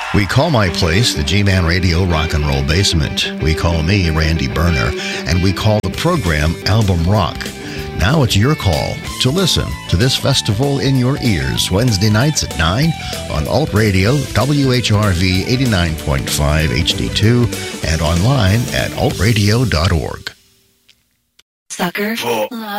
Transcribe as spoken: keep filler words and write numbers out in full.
We call my place the G-Man Radio Rock and Roll Basement. We call me Randy Berner, and we call the program Album Rock. Now it's your call to listen to this festival in your ears Wednesday nights at nine on Alt Radio, W H R V eighty-nine point five H D two, and online at alt radio dot org. Sucker.